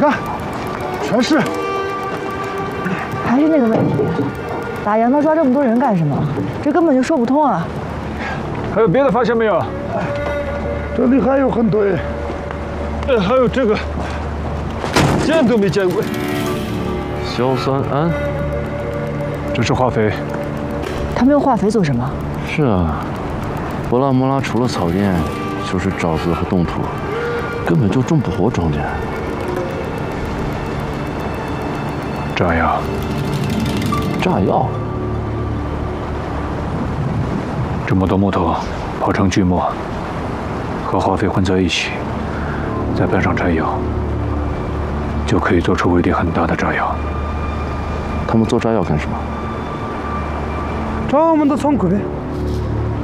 看，全是。 还是那个问题，打杨刀抓这么多人干什么？这根本就说不通啊！ 还有别的发现没有？这里还有很多。还有这个，见都没见过。 硝酸铵， 这是化肥。 他们用化肥做什么？ 是啊，博拉摩拉除了草甸，就是沼泽和冻土，根本就种不活庄稼。 炸药。 炸药。 这么多木头刨成锯末，和化肥混在一起，再拌上柴油，就可以做出威力很大的炸药。 他们做炸药干什么？ 炸我们的仓库呗。